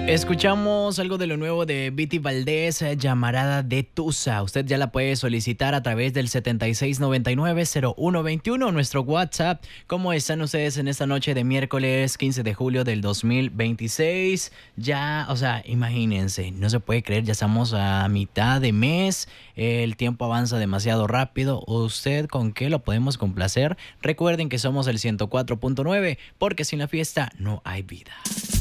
Escuchamos algo de lo nuevo de Viti Valdés, Llamarada de Tusa. Usted ya la puede solicitar a través del 7699-0121, nuestro WhatsApp. ¿Cómo están ustedes en esta noche de miércoles 15 de julio del 2026? Ya, o sea, imagínense, no se puede creer, ya estamos a mitad de mes. El tiempo avanza demasiado rápido. ¿Usted con qué lo podemos complacer? Recuerden que somos el 104.9, porque sin la fiesta no hay vida.